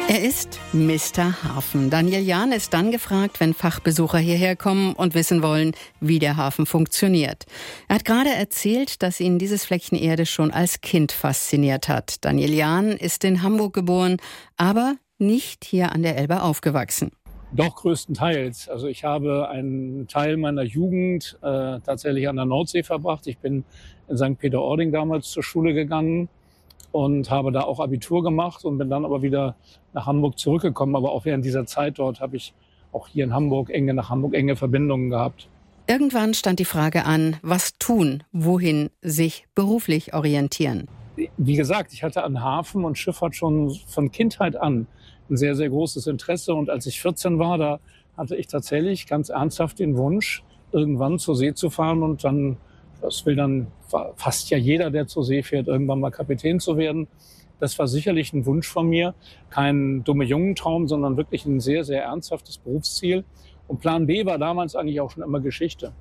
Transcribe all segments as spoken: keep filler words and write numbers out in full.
Er ist Mister Hafen. Daniel Jahn ist dann gefragt, wenn Fachbesucher hierher kommen und wissen wollen, wie der Hafen funktioniert. Er hat gerade erzählt, dass ihn dieses Fleckchen Erde schon als Kind fasziniert hat. Daniel Jahn ist in Hamburg geboren, aber nicht hier an der Elbe aufgewachsen. Doch, größtenteils. Also ich habe einen Teil meiner Jugend äh, tatsächlich an der Nordsee verbracht. Ich bin in Sankt Peter-Ording damals zur Schule gegangen und habe da auch Abitur gemacht und bin dann aber wieder nach Hamburg zurückgekommen. Aber auch während dieser Zeit dort habe ich auch hier in Hamburg enge, nach Hamburg enge Verbindungen gehabt. Irgendwann stand die Frage an, was tun, wohin sich beruflich orientieren. Wie gesagt, ich hatte an Hafen und Schifffahrt schon von Kindheit an ein sehr, sehr großes Interesse. Und als ich vierzehn war, da hatte ich tatsächlich ganz ernsthaft den Wunsch, irgendwann zur See zu fahren und dann, das will dann fast ja jeder, der zur See fährt, irgendwann mal Kapitän zu werden. Das war sicherlich ein Wunsch von mir. Kein dumme Jungentraum, sondern wirklich ein sehr, sehr ernsthaftes Berufsziel. Und Plan B war damals eigentlich auch schon immer Geschichte.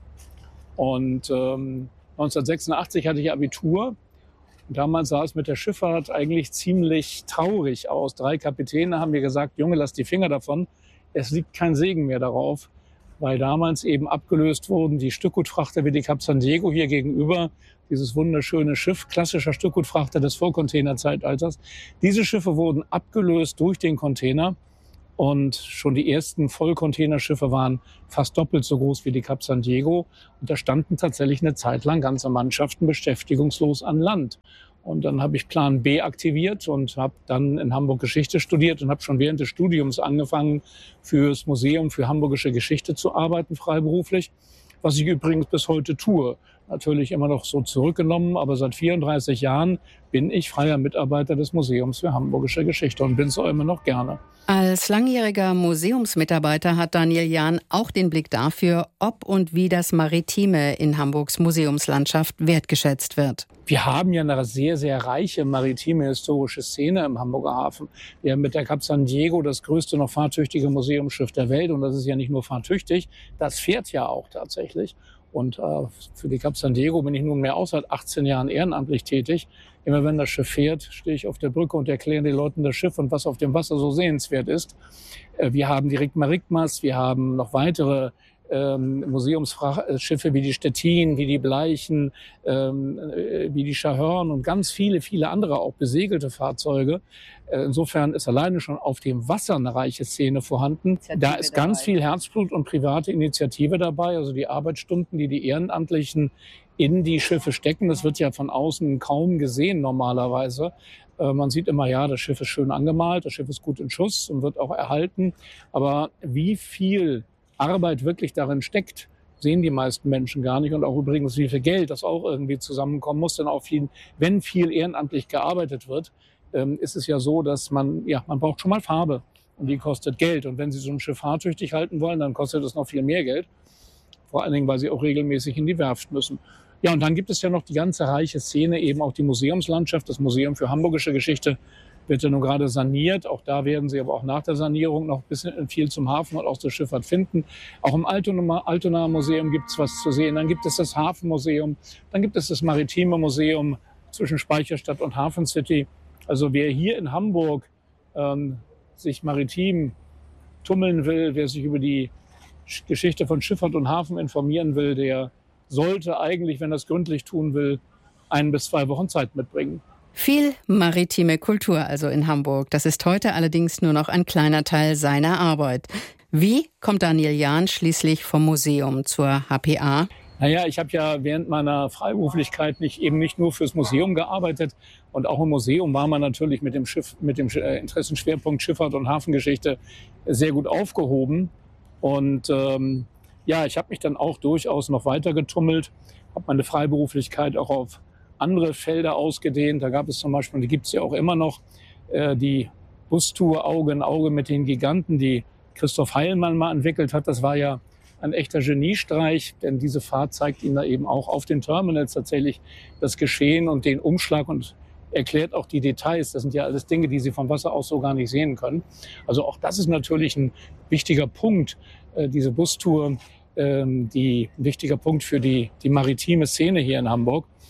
Und ähm, neunzehnhundertsechsundachtzig hatte ich Abitur. Und damals sah es mit der Schifffahrt eigentlich ziemlich traurig aus. Drei Kapitäne haben mir gesagt, Junge, lass die Finger davon. Es liegt kein Segen mehr darauf, weil damals eben abgelöst wurden die Stückgutfrachter wie die Cap San Diego hier gegenüber. Dieses wunderschöne Schiff, klassischer Stückgutfrachter des Vorcontainerzeitalters. Diese Schiffe wurden abgelöst durch den Container. Und schon die ersten Vollcontainerschiffe waren fast doppelt so groß wie die Cap San Diego. Und da standen tatsächlich eine Zeit lang ganze Mannschaften beschäftigungslos an Land. Und dann habe ich Plan B aktiviert und habe dann in Hamburg Geschichte studiert und habe schon während des Studiums angefangen, fürs Museum für Hamburgische Geschichte zu arbeiten, freiberuflich. Was ich übrigens bis heute tue. Natürlich immer noch so zurückgenommen, aber seit vierunddreißig Jahren bin ich freier Mitarbeiter des Museums für Hamburgische Geschichte und bin es auch immer noch gerne. Als langjähriger Museumsmitarbeiter hat Daniel Jahn auch den Blick dafür, ob und wie das Maritime in Hamburgs Museumslandschaft wertgeschätzt wird. Wir haben ja eine sehr, sehr reiche maritime historische Szene im Hamburger Hafen. Wir haben mit der Cap San Diego das größte noch fahrtüchtige Museumsschiff der Welt. Und das ist ja nicht nur fahrtüchtig, das fährt ja auch tatsächlich. Und äh, für die Cap San Diego bin ich nunmehr auch seit achtzehn Jahren ehrenamtlich tätig. Immer wenn das Schiff fährt, stehe ich auf der Brücke und erkläre den Leuten das Schiff und was auf dem Wasser so sehenswert ist. Äh, wir haben die Rigma-Rigmas, wir haben noch weitere ähm, Museumsschiffe wie die Stettin, wie die Bleichen, ähm, äh, wie die Schahörn und ganz viele, viele andere auch besegelte Fahrzeuge. Äh, insofern ist alleine schon auf dem Wasser eine reiche Szene vorhanden. Initiative da ist ganz dabei. Viel Herzblut und private Initiative dabei, also die Arbeitsstunden, die die Ehrenamtlichen in die Schiffe stecken. Das wird ja von außen kaum gesehen normalerweise. Äh, man sieht immer, ja, das Schiff ist schön angemalt, das Schiff ist gut in Schuss und wird auch erhalten. Aber wie viel Arbeit wirklich darin steckt, sehen die meisten Menschen gar nicht. Und auch übrigens, wie viel Geld das auch irgendwie zusammenkommen muss. Denn auch viel, wenn viel ehrenamtlich gearbeitet wird, ähm, ist es ja so, dass man, ja, man braucht schon mal Farbe. Und die kostet Geld. Und wenn Sie so ein Schiff fahrtüchtig halten wollen, dann kostet es noch viel mehr Geld. Vor allen Dingen, weil Sie auch regelmäßig in die Werft müssen. Ja, und dann gibt es ja noch die ganze reiche Szene, eben auch die Museumslandschaft. Das Museum für Hamburgische Geschichte wird ja nun gerade saniert. Auch da werden Sie aber auch nach der Sanierung noch ein bisschen viel zum Hafen und auch zur Schifffahrt finden. Auch im Altonaer Museum gibt es was zu sehen. Dann gibt es das Hafenmuseum. Dann gibt es das Maritime Museum zwischen Speicherstadt und Hafen City. Also wer hier in Hamburg ähm, sich maritim tummeln will, wer sich über die Geschichte von Schifffahrt und Hafen informieren will, der sollte eigentlich, wenn er es gründlich tun will, ein bis zwei Wochen Zeit mitbringen. Viel maritime Kultur also in Hamburg. Das ist heute allerdings nur noch ein kleiner Teil seiner Arbeit. Wie kommt Daniel Jahn schließlich vom Museum zur H P A? Naja, ich habe ja während meiner Freiberuflichkeit nicht, eben nicht nur fürs Museum gearbeitet. Und auch im Museum war man natürlich mit dem Schiff, mit dem Interessenschwerpunkt Schifffahrt und Hafengeschichte sehr gut aufgehoben. Und ähm, ja, ich habe mich dann auch durchaus noch weiter getummelt, habe meine Freiberuflichkeit auch auf andere Felder ausgedehnt. Da gab es zum Beispiel, die gibt es ja auch immer noch, äh, die Bustour Auge in Auge mit den Giganten, die Christoph Heilmann mal entwickelt hat. Das war ja ein echter Geniestreich, denn diese Fahrt zeigt Ihnen da eben auch auf den Terminals tatsächlich das Geschehen und den Umschlag und erklärt auch die Details. Das sind ja alles Dinge, die Sie vom Wasser aus so gar nicht sehen können. Also auch das ist natürlich ein wichtiger Punkt, äh, diese Bustour, ähm, die, ein wichtiger Punkt für die, die maritime Szene hier in Hamburg.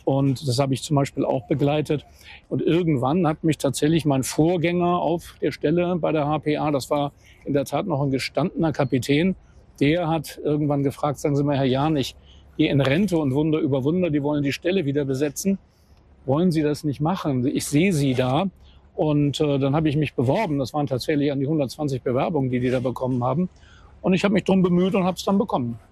Und das habe ich zum Beispiel auch begleitet. Und irgendwann hat mich tatsächlich mein Vorgänger auf der Stelle bei der H P A, das war in der Tat noch ein gestandener Kapitän, der hat irgendwann gefragt, sagen Sie mal, Herr Jahn, ich gehe in Rente und Wunder über Wunder, die wollen die Stelle wieder besetzen. Wollen Sie das nicht machen? Ich sehe Sie da. Und äh, dann habe ich mich beworben. Das waren tatsächlich an die hundertzwanzig Bewerbungen, die die da bekommen haben. Und ich habe mich darum bemüht und habe es dann bekommen.